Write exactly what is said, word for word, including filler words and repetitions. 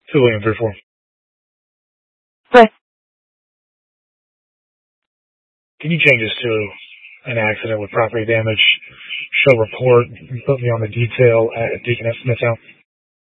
two William three four. Right. Can you change this to an accident with property damage? Show report and put me on the detail at Deacon Smithtown.